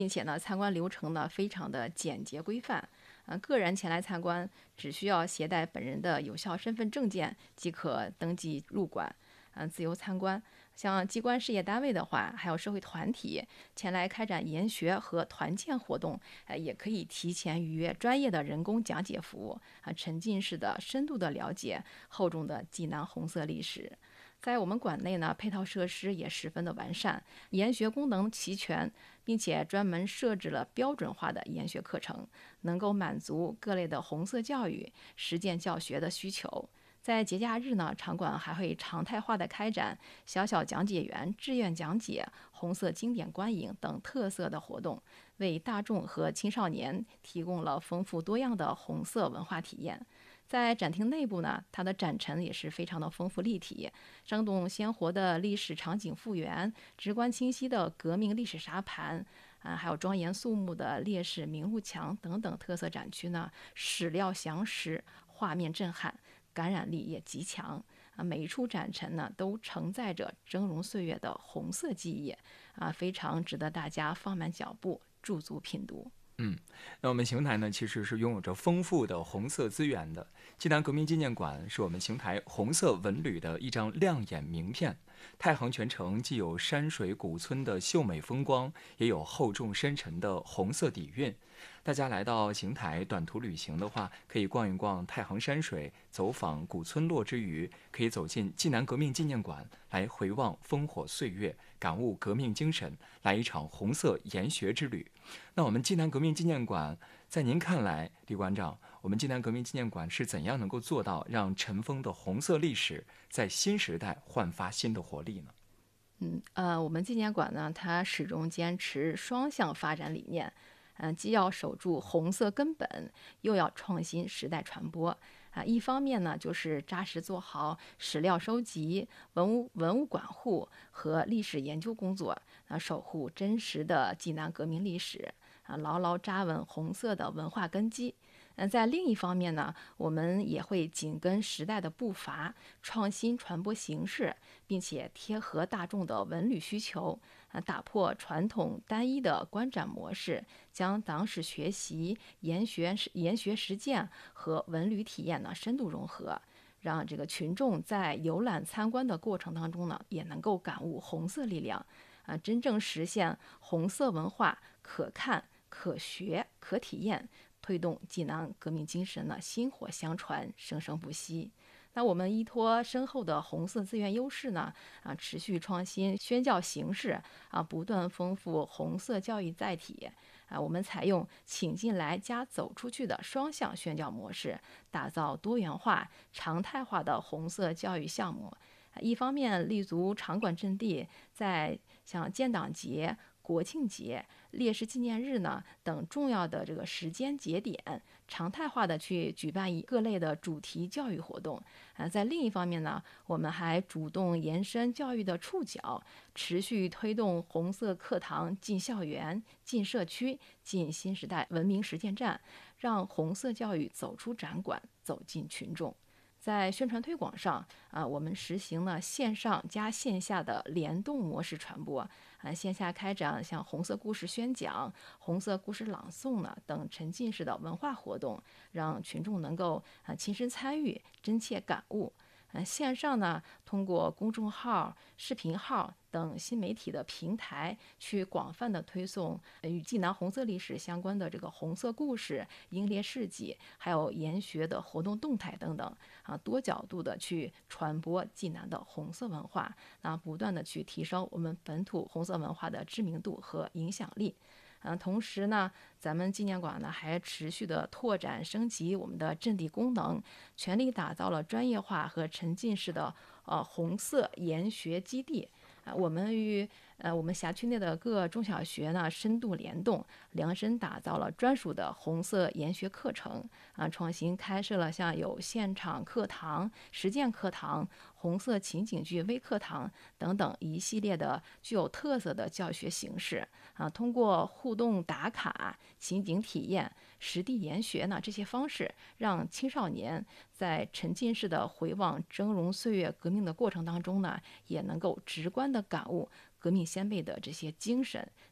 并且呢，参观流程呢非常的简洁规范。个人前来参观只需要携带本人的有效身份证件即可登记入馆，自由参观。像机关事业单位的话，还有社会团体前来开展研学和团建活动，也可以提前预约专业的人工讲解服务，沉浸式的、深度的了解厚重的济南红色历史。在我们馆内呢，配套设施也十分的完善，研学功能齐全，并且专门设置了标准化的研学课程，能够满足各类的红色教育实践教学的需求。在节假日呢，场馆还会常态化的开展小小讲解员志愿讲解、红色经典观影等特色的活动，为大众和青少年提供了丰富多样的红色文化体验。在展厅内部呢，它的展陈也是非常的丰富立体，生动鲜活的历史场景复原，直观清晰的革命历史沙盘，还有庄严肃穆的烈士名录墙等等特色展区呢，史料详实，画面震撼，感染力也极强。每一处展陈呢，都承载着峥嵘岁月的红色记忆，非常值得大家放慢脚步，驻足品读。 那我们邢台呢，其实是拥有着丰富的红色资源的。济南革命纪念馆是我们邢台红色文旅的一张亮眼名片。太行全城既有山水古村的秀美风光，也有厚重深沉的红色底蕴。大家来到邢台短途旅行的话，可以逛一逛太行山水，走访古村落之余，可以走进济南革命纪念馆，来回望烽火岁月，感悟革命精神，来一场红色研学之旅。那我们济南革命纪念馆，在您看来，李馆长，我们济南革命纪念馆是怎样能够做到让尘封的红色历史在新时代焕发新的活力呢？ 我们纪念馆呢，它始终坚持双向发展理念，既要守住红色根本，又要创新时代传播。一方面呢，就是扎实做好史料收集、文物管护和历史研究工作，守护真实的济南革命历史，牢牢扎稳红色的文化根基。在另一方面呢，我们也会紧跟时代的步伐，创新传播形式，并且贴合大众的文旅需求，打破传统单一的观展模式，将党史学习、研学实践和文旅体验呢深度融合，让这个群众在游览参观的过程当中呢，也能够感悟红色力量，真正实现红色文化可看、可学、可体验。推动济南革命精神呢薪火相传，生生不息。那我们依托深厚的红色资源优势呢，持续创新宣教形式，不断丰富红色教育载体。我们采用请进来加走出去的双向宣教模式，打造多元化、常态化的红色教育项目。一方面立足场馆阵地，在像建党节、国庆节、烈士纪念日呢等重要的这个时间节点，常态化的去举办各类的主题教育活动。在另一方面呢，我们还主动延伸教育的触角，持续推动红色课堂进校园、进社区、进新时代文明实践站，让红色教育走出展馆，走进群众。在宣传推广上，我们实行了线上加线下的联动模式传播，线下开展像红色故事宣讲、红色故事朗诵呢等沉浸式的文化活动，让群众能够亲身参与、真切感悟。线上呢，通过公众号、视频号等新媒体的平台，去广泛的推送与济南红色历史相关的这个红色故事、英烈事迹，还有研学的活动动态等等，多角度的去传播济南的红色文化，不断的去提升我们本土红色文化的知名度和影响力。同时呢，咱们纪念馆呢还持续的拓展升级我们的阵地功能，全力打造了专业化和沉浸式的红色研学基地。我们与我们辖区内的各中小学呢深度联动，量身打造了专属的红色研学课程，创新开设了像有现场课堂、实践课堂、红色情景剧微课堂等等一系列的具有特色的教学形式。通过互动打卡、情景体验、实地研学呢这些方式，让青少年在沉浸式的回望峥嵘岁月革命的过程当中呢，也能够直观的感悟革命先辈的这些精神，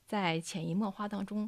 在潜移默化当中